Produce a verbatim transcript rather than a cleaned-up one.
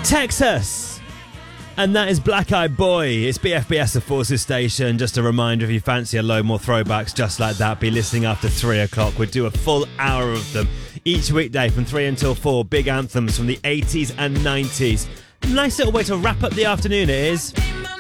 Texas! And that is Black Eyed Boy. It's B F B S, the Forces Station. Just a reminder, if you fancy a load more throwbacks just like that, be listening after three o'clock. We'll do a full hour of them each weekday from three until four. Big anthems from the eighties and nineties. Nice little way to wrap up the afternoon, it is.